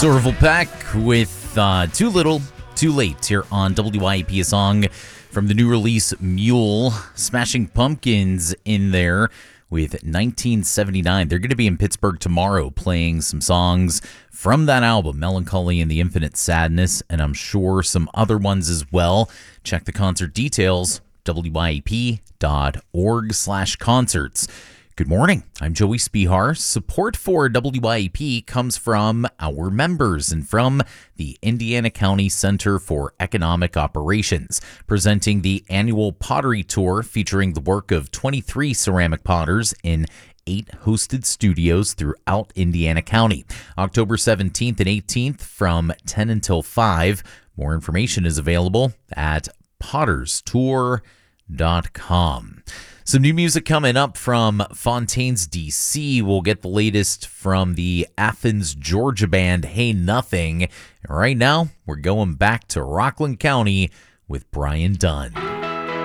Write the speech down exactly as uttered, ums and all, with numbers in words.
Orville Peck with uh, Too Little, Too Late here on W I E P, a song from the new release Mule. Smashing Pumpkins in there with nineteen seventy-nine. They're going to be in Pittsburgh tomorrow playing some songs from that album, Melancholy and the Infinite Sadness, and I'm sure some other ones as well. Check the concert details, W I E P dot org slash concerts. Good morning. I'm Joey Spihar. Support for W I E P comes from our members and from the Indiana County Center for Economic Operations, presenting the annual pottery tour featuring the work of twenty-three ceramic potters in eight hosted studios throughout Indiana County. October seventeenth and eighteenth from ten until five. More information is available at potters tour dot com. Some new music coming up from Fontaines, D C. We'll get the latest from the Athens, Georgia band Hey Nothing. Right now, we're going back to Rockland County with Brian Dunn.